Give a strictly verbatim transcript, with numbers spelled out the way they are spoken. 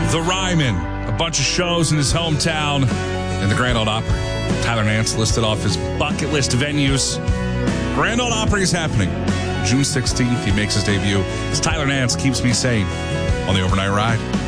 The Ryman, a bunch of shows in his hometown in the Grand Ole Opry. Tyler Nance listed off his bucket list venues. Grand Ole Opry is happening June sixteenth. He makes his debut. It's Tyler Nance, Keeps Me Sane on the Overnight Ride.